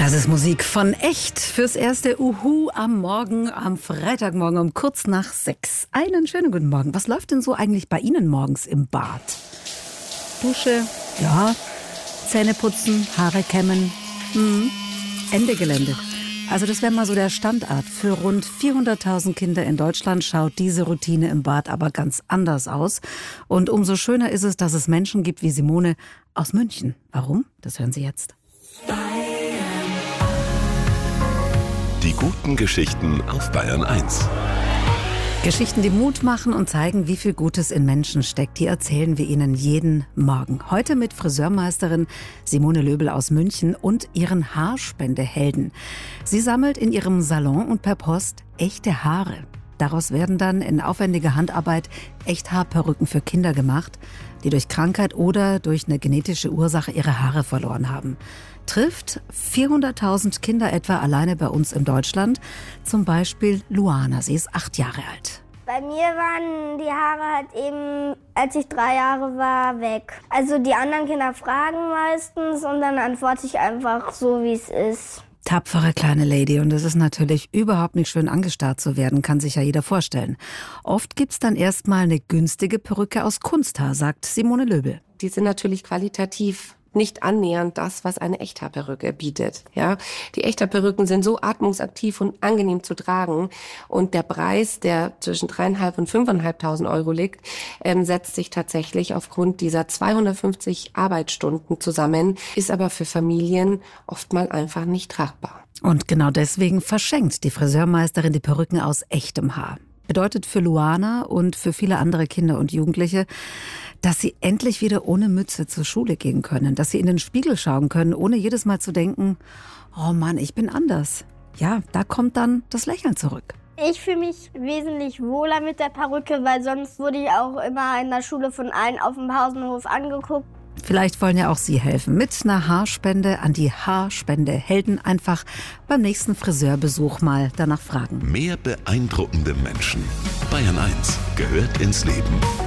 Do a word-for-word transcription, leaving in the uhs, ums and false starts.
Das ist Musik von echt fürs erste Uhu am Morgen, am Freitagmorgen um kurz nach sechs. Einen schönen guten Morgen. Was läuft denn so eigentlich bei Ihnen morgens im Bad? Dusche, ja. Zähne putzen, Haare kämmen, hm. Ende Gelände. Also das wäre mal so der Standard. Für rund vierhunderttausend Kinder in Deutschland schaut diese Routine im Bad aber ganz anders aus. Und umso schöner ist es, dass es Menschen gibt wie Simone aus München. Warum? Das hören Sie jetzt. Die guten Geschichten auf Bayern eins. Geschichten, die Mut machen und zeigen, wie viel Gutes in Menschen steckt, die erzählen wir Ihnen jeden Morgen. Heute mit Friseurmeisterin Simone Löbel aus München und ihren Haarspendehelden. Sie sammelt in ihrem Salon und per Post echte Haare. Daraus werden dann in aufwendiger Handarbeit Echthaarperücken für Kinder gemacht, die durch Krankheit oder durch eine genetische Ursache ihre Haare verloren haben. Trifft vierhunderttausend Kinder etwa alleine bei uns in Deutschland. Zum Beispiel Luana, sie ist acht Jahre alt. Bei mir waren die Haare halt eben, als ich drei Jahre war, weg. Also die anderen Kinder fragen meistens und dann antworte ich einfach so, wie es ist. Tapfere kleine Lady, und es ist natürlich überhaupt nicht schön angestarrt zu werden, kann sich ja jeder vorstellen. Oft gibt's dann erstmal eine günstige Perücke aus Kunsthaar, sagt Simone Löbel. Die sind natürlich qualitativ nicht annähernd das, was eine Echthaarperücke bietet. Ja, die Echthaarperücken sind so atmungsaktiv und angenehm zu tragen. Und der Preis, der zwischen dreieinhalb und fünfeinhalbtausend Euro liegt, ähm, setzt sich tatsächlich aufgrund dieser zweihundertfünfzig Arbeitsstunden zusammen, ist aber für Familien oftmals einfach nicht tragbar. Und genau deswegen verschenkt die Friseurmeisterin die Perücken aus echtem Haar. Bedeutet für Luana und für viele andere Kinder und Jugendliche, dass sie endlich wieder ohne Mütze zur Schule gehen können, dass sie in den Spiegel schauen können, ohne jedes Mal zu denken, oh Mann, ich bin anders. Ja, da kommt dann das Lächeln zurück. Ich fühle mich wesentlich wohler mit der Perücke, weil sonst wurde ich auch immer in der Schule von allen auf dem Pausenhof angeguckt. Vielleicht wollen ja auch Sie helfen mit einer Haarspende an die Haarspendehelden. Einfach beim nächsten Friseurbesuch mal danach fragen. Mehr beeindruckende Menschen. Bayern eins gehört ins Leben.